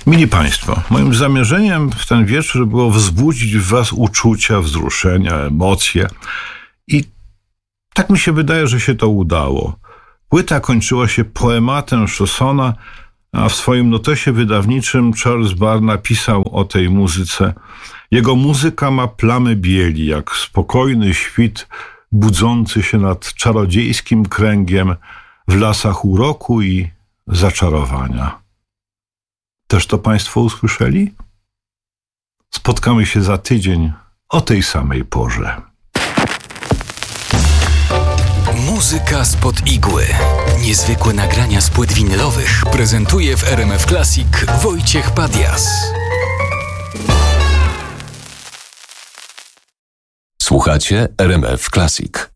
Mili Państwo, moim zamierzeniem w ten wieczór było wzbudzić w Was uczucia, wzruszenia, emocje i tak mi się wydaje, że się to udało. Płyta kończyła się poematem Chaussona, a w swoim notesie wydawniczym Charles Barr napisał o tej muzyce: jego muzyka ma plamy bieli, jak spokojny świt budzący się nad czarodziejskim kręgiem w lasach uroku i zaczarowania. Też to Państwo usłyszeli? Spotkamy się za tydzień o tej samej porze. Muzyka spod igły. Niezwykłe nagrania z płyt winylowych prezentuje w RMF Classic Wojciech Padias. Słuchacie RMF Classic.